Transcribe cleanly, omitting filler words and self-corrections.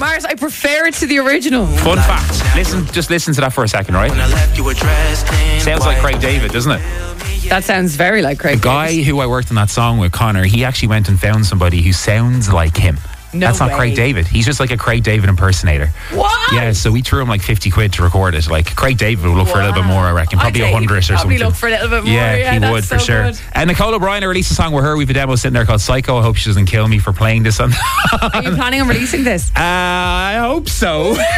Mars, I prefer it to the original. Fun fact. Just listen to that for a second, right? Sounds like Craig David, doesn't it? That sounds very like Craig. The guy who I worked on that song with, Connor, he actually went and found somebody who sounds like him. No That's not way. Craig David. He's just like a Craig David impersonator. What? Yeah, so we threw him like 50 quid to record it. Like Craig David would look for a little bit more, I reckon. Probably 100 or something. Probably look for a little bit more. Yeah, he that's would for so sure. good. And Nicole O'Brien, I released a song with her. We have a demo sitting there called Psycho. I hope she doesn't kill me for playing this on. Are you planning on releasing this? I hope so.